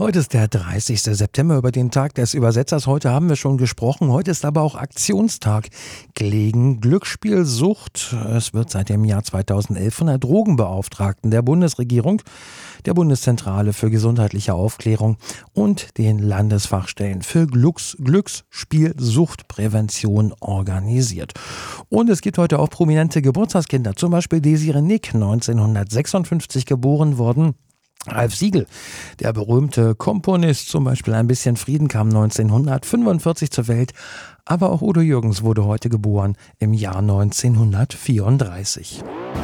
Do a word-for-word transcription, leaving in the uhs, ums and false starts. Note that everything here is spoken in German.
Heute ist der dreißigste September, über den Tag des Übersetzers. Heute haben wir schon gesprochen. Heute ist aber auch Aktionstag gegen Glücksspielsucht. Es wird seit dem Jahr zweitausendelf von der Drogenbeauftragten der Bundesregierung, der Bundeszentrale für gesundheitliche Aufklärung und den Landesfachstellen für Glücks Glücksspielsuchtprävention organisiert. Und es gibt heute auch prominente Geburtstagskinder, zum Beispiel Desiree Nick, neunzehnhundertsechsundfünfzig geboren worden. Ralf Siegel, der berühmte Komponist, zum Beispiel Ein bisschen Frieden, kam neunzehnhundertfünfundvierzig zur Welt. Aber auch Udo Jürgens wurde heute geboren, im Jahr neunzehnhundertvierunddreißig.